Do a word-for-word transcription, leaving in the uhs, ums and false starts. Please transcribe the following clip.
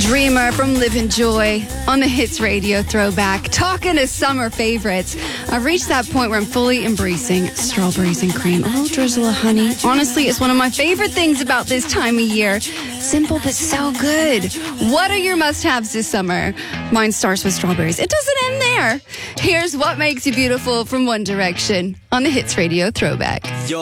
Dreamer from Live and Joy on the Hits Radio Throwback. Talking to summer favorites, I've reached that point where I'm fully embracing strawberries and cream. A little drizzle of honey. Honestly, it's one of my favorite things about this time of year. Simple but so good. What are your must-haves this summer? Mine starts with strawberries. It doesn't end there. Here's What Makes You Beautiful from One Direction on the Hits Radio Throwback.